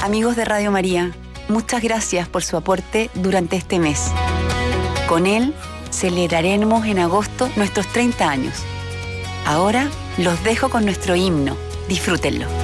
Amigos de Radio María, muchas gracias por su aporte durante este mes. Con él celebraremos en agosto nuestros 30 años. Ahora los dejo con nuestro himno. Disfrútenlo.